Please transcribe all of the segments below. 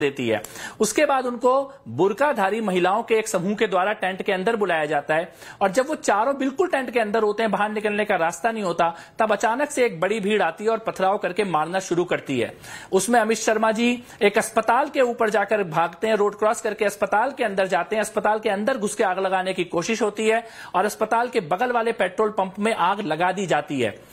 देती है। उसके बाद उनको बुर्काधारी महिलाओं के एक समूह के द्वारा टेंट के अंदर बुलाया जाता है और जब वो चारों बिल्कुल टेंट के अंदर होते हैं, बाहर निकलने का रास्ता नहीं होता, तब अचानक से एक बड़ी भीड़ आती है और पथराव करके मारना शुरू करती है। उसमें अमित शर्मा जी एक अस्पताल के ऊपर जाकर भागते हैं, रोड क्रॉस करके अस्पताल के अंदर जाते हैं, अस्पताल के अंदर घुस के आग लगाने की कोशिश होती है और अस्पताल के बगल वाले पेट्रोल पंप में आग लगा दी जाती है।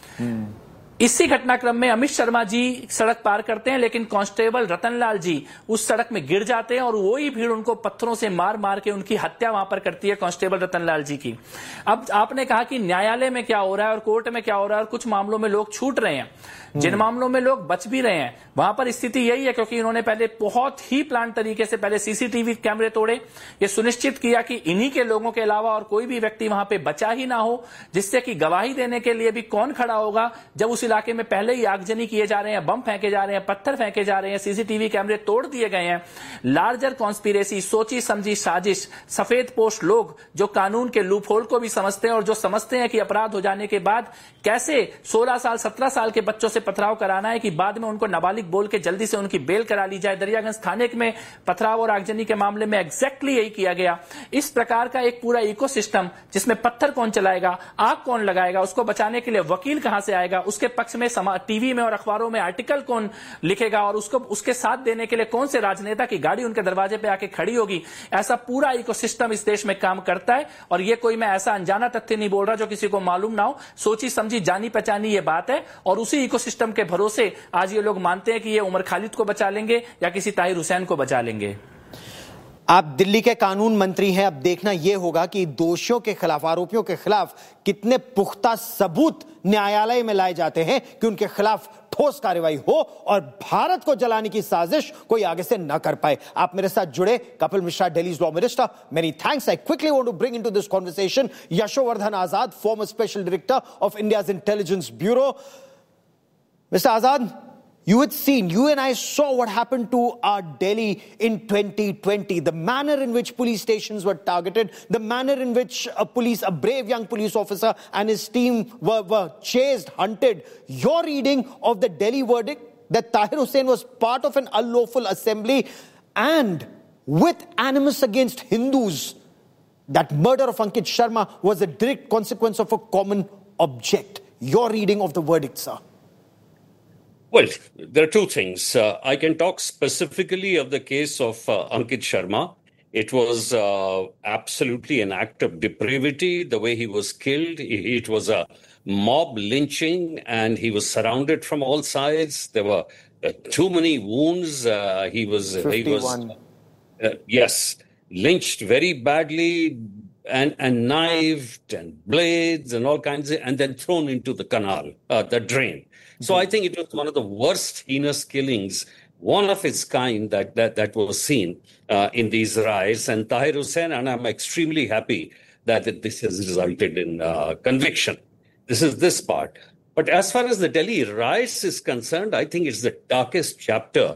इसी घटनाक्रम में अमित शर्मा जी सड़क पार करते हैं, लेकिन कांस्टेबल रतनलाल जी उस सड़क में गिर जाते हैं और वही भीड़ उनको पत्थरों से मार मार के उनकी हत्या वहां पर करती है, कांस्टेबल रतनलाल जी की। अब आपने कहा कि न्यायालय में क्या हो रहा है और कोर्ट में क्या हो रहा है और कुछ मामलों में लोग छूट रहे हैं, जिन मामलों में लोग बच भी रहे हैं वहां पर स्थिति यही है, क्योंकि इन्होंने पहले बहुत ही प्लान तरीके से पहले सीसीटीवी कैमरे तोड़े, ये सुनिश्चित किया कि इन्हीं के लोगों के अलावा और कोई भी व्यक्ति वहां पे बचा ही ना हो, जिससे कि गवाही देने के लिए भी कौन खड़ा होगा जब उस इलाके में पहले ही आगजनी किए जा रहे हैं, बम फेंके जा रहे हैं, पत्थर फेंके जा रहे हैं, सीसीटीवी कैमरे तोड़ दिए गए हैं। लार्जर कॉन्स्पिरेसी, सोची समझी साजिश, सफेद पोस्ट लोग जो कानून के लूपहोल को भी समझते हैं और जो समझते हैं कि अपराध हो जाने के बाद कैसे 16 साल 17 साल के बच्चों से पथराव कराना है कि बाद में उनको नाबालिग बोल के जल्दी से उनकी बेल करा ली जाए। दरियागंज थाने में पथराव और आगजनी के मामले में एग्जैक्टली यही किया गया। इस प्रकार का एक पूरा इकोसिस्टम जिसमें पत्थर कौन चलाएगा, आग कौन लगाएगा, उसको बचाने के लिए वकील कहां से आएगा, उसके पक्ष में टीवी में और अखबारों में आर्टिकल कौन लिखेगा और उसको उसके साथ देने के लिए कौन से राजनेता की गाड़ी उनके दरवाजे पे आके खड़ी होगी, ऐसा पूरा इकोसिस्टम इस देश में काम करता है। और ये कोई मैं ऐसा अनजाना तथ्य नहीं बोल रहा जो किसी को मालूम ना हो, सोची समझी जानी पहचानी ये बात है और उसी इकोसिस्टम के भरोसे आज ये लोग मानते हैं कि ये उमर खालिद को बचा लेंगे या किसी ताहिर हुसैन को बचा लेंगे। आप दिल्ली के कानून मंत्री हैं, अब देखना यह होगा कि दोषियों के खिलाफ, आरोपियों के खिलाफ कितने पुख्ता सबूत न्यायालय में लाए जाते हैं कि उनके खिलाफ ठोस कार्रवाई हो और भारत को जलाने की साजिश कोई आगे से न कर पाए। आप मेरे साथ जुड़े, Kapil Mishra, दिल्ली's law minister, many thanks. I quickly want to bring into this conversation Yashovardhan Azad, farmer special director of India's intelligence bureau. Mr. Azad, you had seen, you and I saw what happened to our Delhi in 2020. The manner in which police stations were targeted, the manner in which a brave young police officer and his team were chased, hunted. Your reading of the Delhi verdict that Tahir Hussain was part of an unlawful assembly and with animus against Hindus, that murder of Ankit Sharma was a direct consequence of a common object. Your reading of the verdict, sir. Well, there are two things. I can talk specifically of the case of Ankit Sharma. It was absolutely an act of depravity, the way he was killed. It was a mob lynching, and he was surrounded from all sides. There were too many wounds. He was 51. Yes, lynched very badly and knifed and blades and all kinds of, and then thrown into the canal, the drain. So I think it was one of the worst heinous killings, one of its kind that was seen in these riots. And Tahir Hussain, and I'm extremely happy that this has resulted in conviction. This is this part. But as far as the Delhi riots is concerned, I think it's the darkest chapter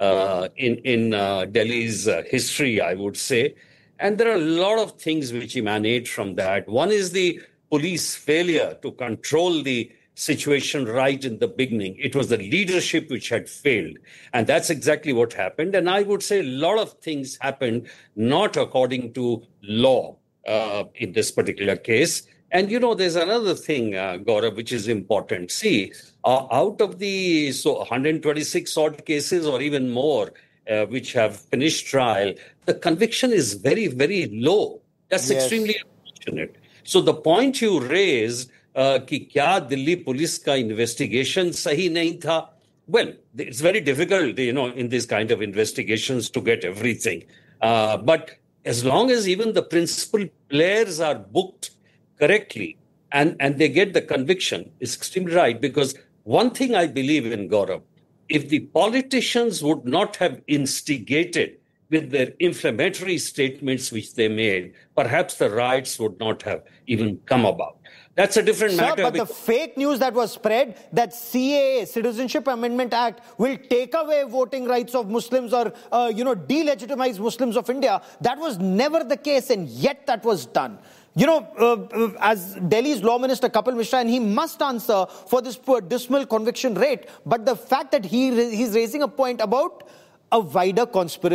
in Delhi's history, I would say. And there are a lot of things which emanate from that. One is the police failure to control the situation right in the beginning. It was the leadership which had failed. And that's exactly what happened. And I would say a lot of things happened not according to law in this particular case. And, you know, there's another thing, Gaurav, which is important. See, out of the 126 odd cases or even more which have finished trial, the conviction is very, very low. That's extremely unfortunate. So the point you raised, कि क्या Delhi police का investigation सही नहीं था? Well, it's very difficult, you know, in this kind of investigations to get everything. But as long as even the principal players are booked correctly and they get the conviction, it's extremely right. Because one thing I believe in, Gaurav, if the politicians would not have instigated with their inflammatory statements which they made, perhaps the riots would not have even come about. That's a different matter. But the fake news that was spread that CAA, Citizenship Amendment Act, will take away voting rights of Muslims or, delegitimize Muslims of India, that was never the case, and yet that was done. You know, as Delhi's law minister, Kapil Mishra, and he must answer for this dismal conviction rate, but the fact that he's raising a point about a wider conspiracy